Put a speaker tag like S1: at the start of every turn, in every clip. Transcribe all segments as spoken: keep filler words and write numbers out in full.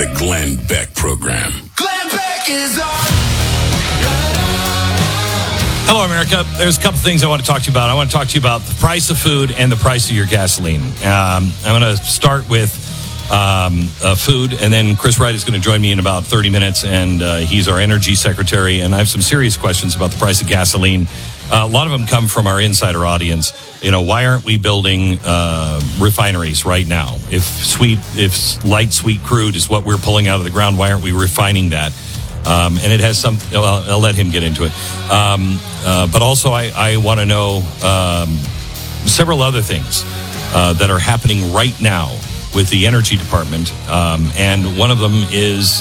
S1: The Glenn Beck Program.
S2: Glenn Beck is on.
S3: Hello, America. There's a couple things I want to talk to you about. I want to talk to you about the price of food and the price of your gasoline. Um, I'm going to start with um, uh, food, and then Chris Wright is going to join me in about thirty minutes, and uh, he's our energy secretary, and I have some serious questions about the price of gasoline. Uh, a lot of them come from our insider audience. You know, why aren't we building uh, refineries right now? If sweet, if light sweet crude is what we're pulling out of the ground, why aren't we refining that? Um, and it has some, well, I'll let him get into it. Um, uh, but also I, I want to know um, several other things uh, that are happening right now with the energy department. Um, and one of them is,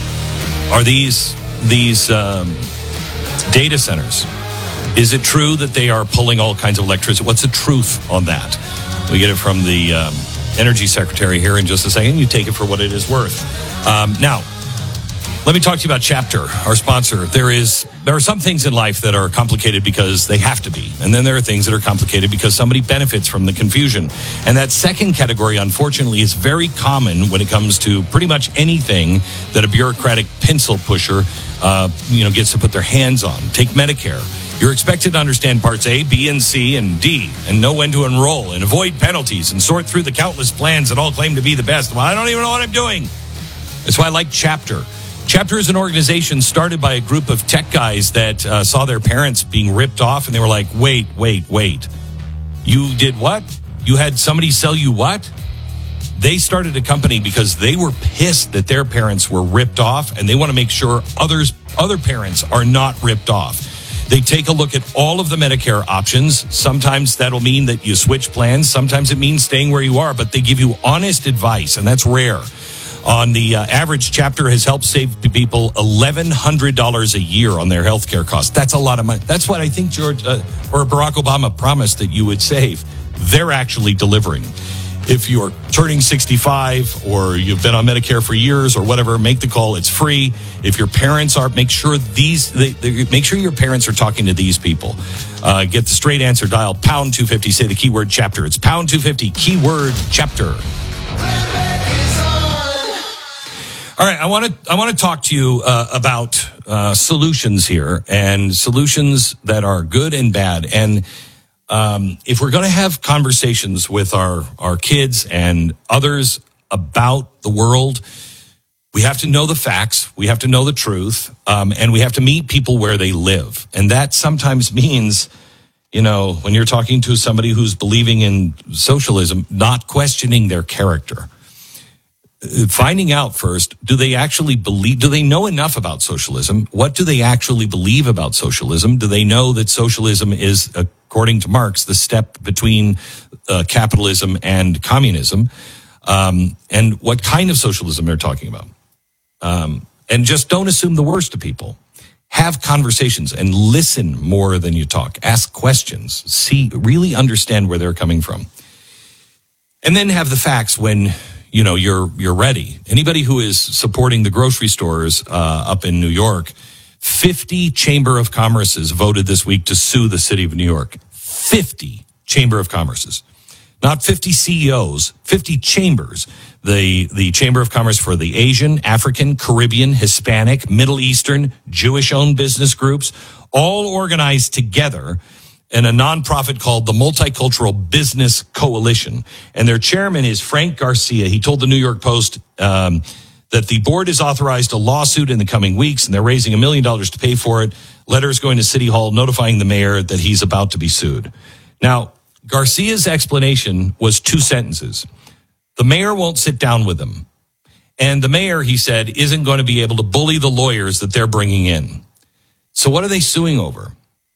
S3: are these, these um, data centers, is it true that they are pulling all kinds of electricity? What's the truth on that? We get it from the um, energy secretary here in just a second. You take it for what it is worth. Um, now, let me talk to you about Chapter, our sponsor. There is there are some things in life that are complicated because they have to be. And then there are things that are complicated because somebody benefits from the confusion. And that second category, unfortunately, is very common when it comes to pretty much anything that a bureaucratic pencil pusher uh, you know, gets to put their hands on. Take Medicare. You're expected to understand parts A, B, and C, and D, and know when to enroll, and avoid penalties, and sort through the countless plans that all claim to be the best. Well, I don't even know what I'm doing. That's why I like Chapter. Chapter is an organization started by a group of tech guys that uh, saw their parents being ripped off, and they were like, wait, wait, wait. You did what? You had somebody sell you what? They started a company because they were pissed that their parents were ripped off, and they want to make sure others, other parents are not ripped off. They take a look at all of the Medicare options. Sometimes that'll mean that you switch plans. Sometimes it means staying where you are, but they give you honest advice, and that's rare. On the uh, average, Chapter has helped save people eleven hundred dollars a year on their health care costs. That's a lot of money. That's what I think George uh, or Barack Obama promised that you would save. They're actually delivering. If you're turning sixty-five or you've been on Medicare for years or whatever, make the call. It's free. If your parents are, make sure these, they, they, make sure your parents are talking to these people. Uh, get the straight answer. Dial pound two fifty. Say the keyword Chapter. It's pound two fifty. Keyword Chapter. All right, I want to I want to talk to you uh, about uh, solutions here, and solutions that are good and bad. And um, if we're going to have conversations with our our kids and others about the world, we have to know the facts, we have to know the truth, um, and we have to meet people where they live. And that sometimes means, you know, when you're talking to somebody who's believing in socialism, not questioning their character. Finding out first, do they actually believe, do they know enough about socialism? What do they actually believe about socialism? Do they know that socialism is, according to Marx, the step between uh, capitalism and communism? Um, and what kind of socialism they're talking about? Um, and just don't assume the worst of people. Have conversations and listen more than you talk. Ask questions. See, really understand where they're coming from. And then have the facts when you know, you're you're ready. Anybody who is supporting the grocery stores uh, up in New York, fifty Chamber of Commerces voted this week to sue the city of New York. fifty Chamber of Commerces. Not fifty C E Os, fifty chambers. The, the Chamber of Commerce for the Asian, African, Caribbean, Hispanic, Middle Eastern, Jewish-owned business groups, all organized together in a nonprofit called the Multicultural Business Coalition. And their chairman is Frank Garcia. He told the New York Post um, that the board has authorized a lawsuit in the coming weeks, and they're raising a million dollars to pay for it. Letters going to City Hall notifying the mayor that he's about to be sued. Now, Garcia's explanation was two sentences. The mayor won't sit down with them. And the mayor, he said, isn't going to be able to bully the lawyers that they're bringing in. So what are they suing over?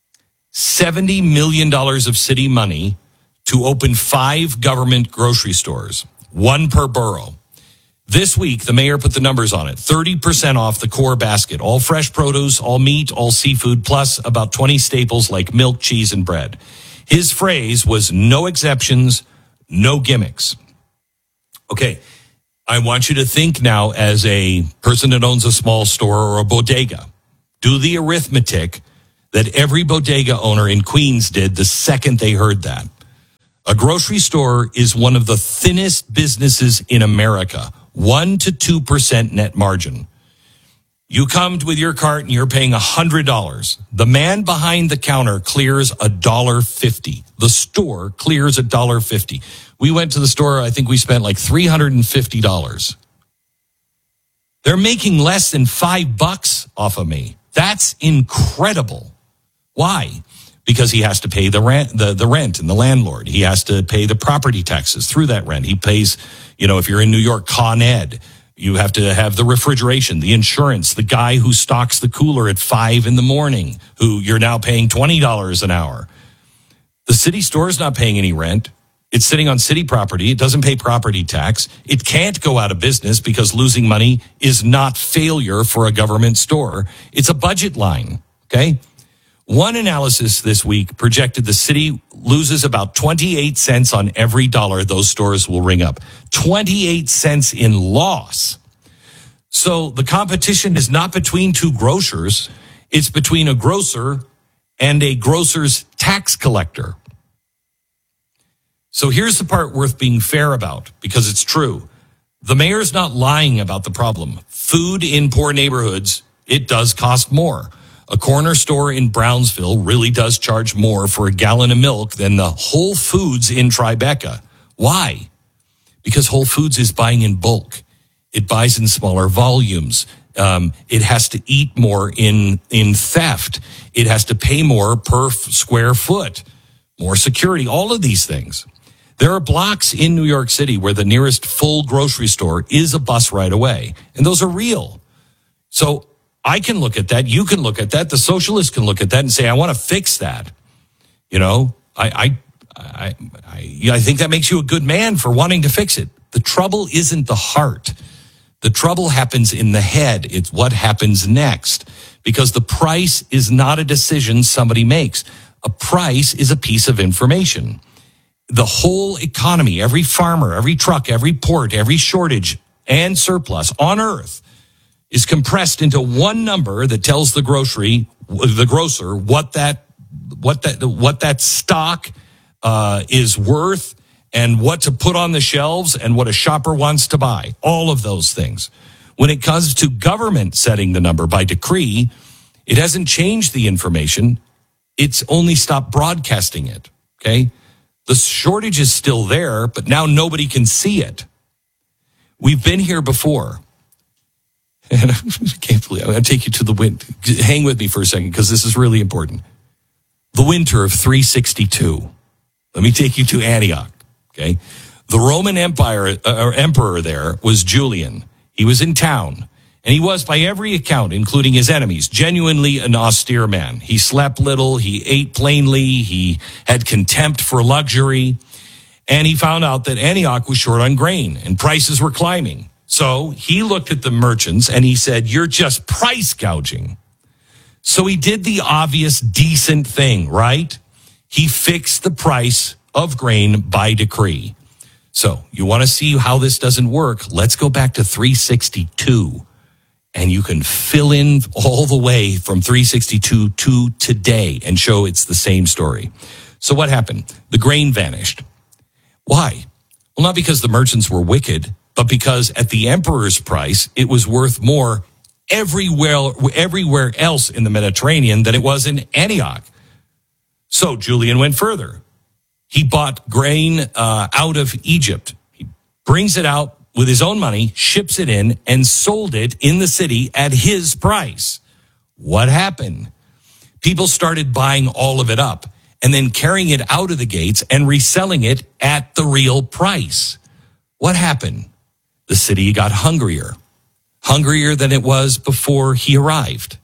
S3: seventy million dollars of city money to open five government grocery stores, one per borough. This week, the mayor put the numbers on it. thirty percent off the core basket. All fresh produce, all meat, all seafood, plus about twenty staples like milk, cheese, and bread. His phrase was no exceptions, no gimmicks. Okay, I want you to think now as a person that owns a small store or a bodega. Do the arithmetic that every bodega owner in Queens did the second they heard that. A grocery store is one of the thinnest businesses in America. one to two percent net margin. You come with your cart and you're paying one hundred dollars. The man behind the counter clears one dollar fifty. The store clears one dollar fifty. We went to the store, I think we spent like three hundred fifty dollars. They're making less than five bucks off of me. That's incredible. Why? Because he has to pay the rent, the, the rent and the landlord. He has to pay the property taxes through that rent. He pays, you know, if you're in New York, Con Ed, you have to have the refrigeration, the insurance, the guy who stocks the cooler at five in the morning, who you're now paying twenty dollars an hour. The city store is not paying any rent. It's sitting on city property. It doesn't pay property tax. It can't go out of business because losing money is not failure for a government store. It's a budget line, okay? One analysis this week projected the city loses about twenty-eight cents on every dollar those stores will ring up. twenty-eight cents in loss. So the competition is not between two grocers. It's between a grocer and a grocer's tax collector. So here's the part worth being fair about, because it's true. The mayor's not lying about the problem. Food in poor neighborhoods, it does cost more. A corner store in Brownsville really does charge more for a gallon of milk than the Whole Foods in Tribeca. Why? Because Whole Foods is buying in bulk. It buys in smaller volumes. Um, it has to eat more in, in theft. It has to pay more per f- square foot, more security, all of these things. There are blocks in New York City where the nearest full grocery store is a bus ride away. And those are real. So I can look at that. You can look at that. The socialists can look at that and say, I want to fix that. You know, I, I, I, I, I think that makes you a good man for wanting to fix it. The trouble isn't the heart. The trouble happens in the head. It's what happens next, because the price is not a decision somebody makes. A price is a piece of information. The whole economy, every farmer, every truck, every port, every shortage and surplus on earth is compressed into one number that tells the grocery, the grocer, what that, what that, what that stock uh, is worth and what to put on the shelves and what a shopper wants to buy. All of those things. When it comes to government setting the number by decree, it hasn't changed the information. It's only stopped broadcasting it. Okay. The shortage is still there, but now nobody can see it. We've been here before. And I can't believe I'm going to take you to the winter. Hang with me for a second, because this is really important. The winter of three sixty-two. Let me take you to Antioch. Okay. The Roman Empire, uh, or emperor there was Julian. He was in town. And he was, by every account, including his enemies, genuinely an austere man. He slept little. He ate plainly. He had contempt for luxury. And he found out that Antioch was short on grain and prices were climbing. So he looked at the merchants and he said, you're just price gouging. So he did the obvious decent thing, right? He fixed the price of grain by decree. So you want to see how this doesn't work? Let's go back to three sixty-two. And you can fill in all the way from three sixty-two to today and show it's the same story. So what happened? The grain vanished. Why? Well, not because the merchants were wicked, but because at the emperor's price, it was worth more everywhere, everywhere else in the Mediterranean than it was in Antioch. So Julian went further. He bought grain uh, out of Egypt. He brings it out with his own money, ships it in, and sold it in the city at his price. What happened? People started buying all of it up and then carrying it out of the gates and reselling it at the real price. What happened? The city got hungrier, hungrier than it was before he arrived.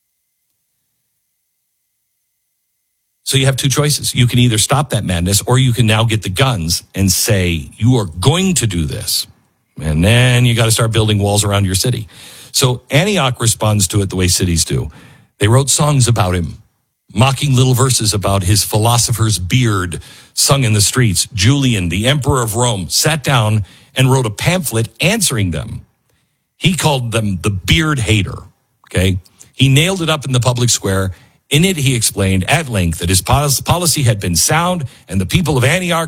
S3: So you have two choices. You can either stop that madness, or you can now get the guns and say, you are going to do this. And then you got to start building walls around your city. So Antioch responds to it the way cities do. They wrote songs about him, mocking little verses about his philosopher's beard sung in the streets. Julian, the emperor of Rome, sat down and wrote a pamphlet answering them. He called them the beard hater. Okay. He nailed it up in the public square. In it, he explained at length that his policy had been sound and the people of Antioch